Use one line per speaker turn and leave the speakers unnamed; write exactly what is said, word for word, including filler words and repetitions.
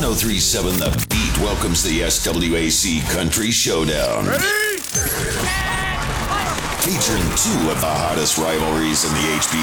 three point seven The Beat welcomes the S W A C Country Showdown.
Ready?
Featuring two of the hottest rivalries in the H B